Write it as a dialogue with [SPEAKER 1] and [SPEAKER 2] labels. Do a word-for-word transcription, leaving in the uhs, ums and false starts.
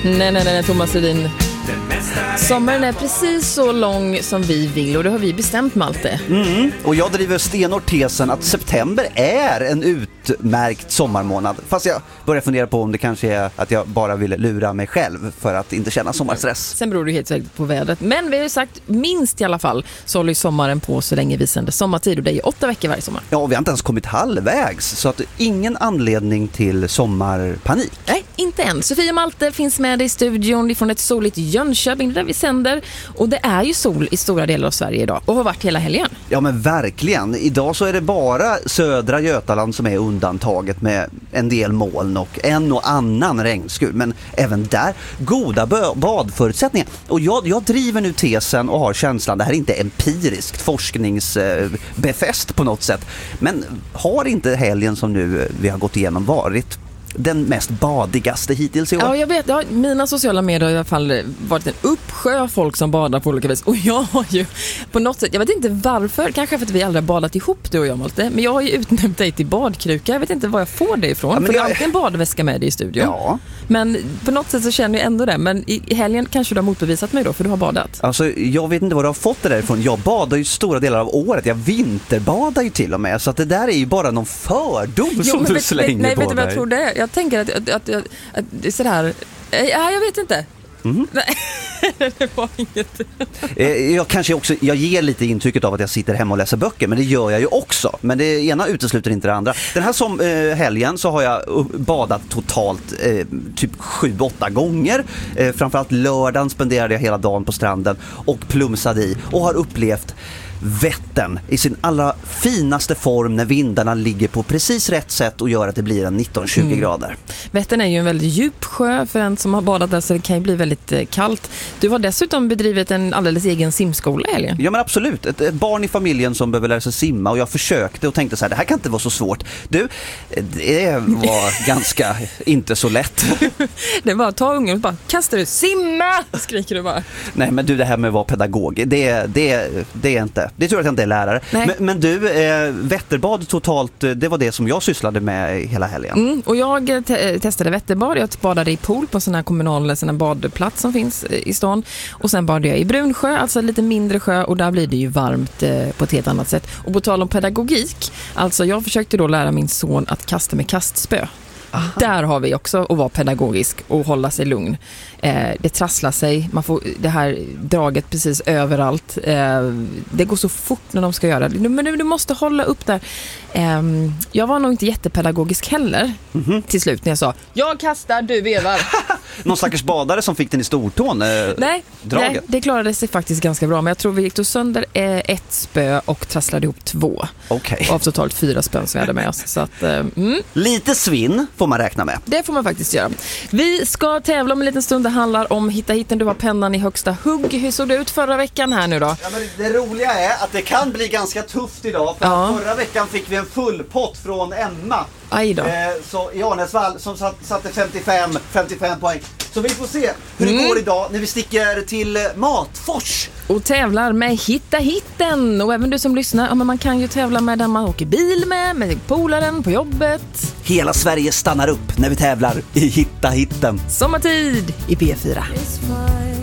[SPEAKER 1] Nej, nej, nej, Thomas Rudin. Sommaren är precis så lång som vi vill och det har vi bestämt, Malte.
[SPEAKER 2] Mm. Och jag driver stenhårt tesen att september är en utmärkt sommarmånad. Fast jag börjar fundera på om det kanske är att jag bara vill lura mig själv för att inte känna sommarstress.
[SPEAKER 1] Sen beror det helt säkert på vädret. Men vi har ju sagt minst i alla fall så håller ju sommaren på så länge vi sänder sommartid och det är ju åtta veckor varje sommar.
[SPEAKER 2] Ja, och vi har inte ens kommit halvvägs så att ingen anledning till sommarpanik.
[SPEAKER 1] Nej, inte än. Sofia Malte finns med i studion från ett soligt Jönköping där vi sänder. Och det är ju sol i stora delar av Sverige idag och har varit hela helgen.
[SPEAKER 2] Ja, men verkligen. Idag så är det bara södra Götaland som är undantaget med en del moln och en och annan regnskur. Men även där goda badförutsättningar. Och jag, jag driver nu tesen och har känslan, det här är inte empiriskt forskningsbefäst på något sätt. Men har inte helgen som nu vi har gått igenom varit den mest badigaste hittills i år?
[SPEAKER 1] Ja, jag vet. Ja, mina sociala medier har i alla fall varit en uppsjö av folk som badar på olika vis. Och jag har ju på något sätt, jag vet inte varför, kanske för att vi aldrig har badat ihop du och jag, Malte, men jag har ju utnämnt dig till badkruka. Jag vet inte var jag får det ifrån. Ja, för jag har alltid en badväska med dig i studion.
[SPEAKER 2] Ja.
[SPEAKER 1] Men på något sätt så känner jag ändå det. Men i helgen kanske du har motbevisat mig då, för du har badat.
[SPEAKER 2] Alltså, jag vet inte var du har fått det därifrån. Jag badar ju stora delar av året. Jag vinterbadar ju till och med. Så att det där är ju bara någon fördom jo, som du vet, slänger
[SPEAKER 1] nej,
[SPEAKER 2] på
[SPEAKER 1] vet du vad jag
[SPEAKER 2] dig.
[SPEAKER 1] tror det är? Jag tänker att, att, att, att, att det är sådär... Ja, jag vet inte.
[SPEAKER 2] Mm.
[SPEAKER 1] Nej, det var inget.
[SPEAKER 2] Jag kanske också, jag ger lite intrycket av att jag sitter hemma och läser böcker, men det gör jag ju också. Men det ena utesluter inte det andra. Den här som eh, helgen så har jag badat totalt eh, typ sju, åtta gånger. Eh, framförallt lördagen spenderade jag hela dagen på stranden och plumsade i och har upplevt Vättern i sin allra finaste form när vindarna ligger på precis rätt sätt och gör att det blir en nitton tjugo mm. grader.
[SPEAKER 1] Vättern är ju en väldigt djup sjö för en som har badat där, så det kan ju bli väldigt eh, kallt. Du har dessutom bedrivit en alldeles egen simskola, eller?
[SPEAKER 2] Ja, men absolut. Ett, ett barn i familjen som behöver lära sig simma, och jag försökte och tänkte så här, det här kan inte vara så svårt. Du, det var ganska inte så lätt.
[SPEAKER 1] Det var att ta ungen och bara, kastar du, simma! Skriker du bara.
[SPEAKER 2] Nej, men du, det här med att vara pedagog, det, det, det är inte. Det tror jag att jag inte är lärare. Men, men du, eh, Vätterbad totalt, det var det som jag sysslade med hela helgen.
[SPEAKER 1] Mm, och jag te- testade Vätterbad. Jag badade i pool på sådana här kommunala såna badplats som finns i stan. Och sen badade jag i Brunsjö, alltså lite mindre sjö. Och där blir det ju varmt eh, på ett helt annat sätt. Och på tal om pedagogik, alltså jag försökte då lära min son att kasta med kastspö. Aha. Där har vi också att vara pedagogisk och hålla sig lugn. Eh, det trasslar sig, man får det här draget precis överallt. Eh, det går så fort när de ska göra det. Men du, du måste hålla upp där. Eh, jag var nog inte jättepedagogisk heller mm-hmm. till slut när jag sa, jag kastar, du vevar.
[SPEAKER 2] Någon stackars badare som fick den i stortån, eh,
[SPEAKER 1] nej,
[SPEAKER 2] draget?
[SPEAKER 1] Nej, det klarade sig faktiskt ganska bra. Men jag tror vi gick då sönder eh, ett spö och trasslade ihop två.
[SPEAKER 2] Okay.
[SPEAKER 1] Av totalt fyra spön som vi hade med oss. Så att, eh, mm.
[SPEAKER 2] Lite svinn får man räkna med.
[SPEAKER 1] Det får man faktiskt göra. Vi ska tävla om en liten stund. Det handlar om Hitta hitten. Du har pennan i högsta hugg. Hur såg det ut förra veckan här nu då?
[SPEAKER 2] Ja, men det roliga är att det kan bli ganska tufft idag. För ja. Förra veckan fick vi en full pott från Emma.
[SPEAKER 1] Aj då.
[SPEAKER 2] Eh, så i Arnäsvall som satt, satte femtiofem, femtiofem poäng. Så vi får se hur mm. det går idag när vi sticker till Matfors.
[SPEAKER 1] Och tävlar med Hitta hitten. Och även du som lyssnar, ja, men man kan ju tävla med den man åker bil med, med polaren på jobbet.
[SPEAKER 2] Hela Sverige stannar upp när vi tävlar i Hitta hitten.
[SPEAKER 1] Sommartid i P fyra.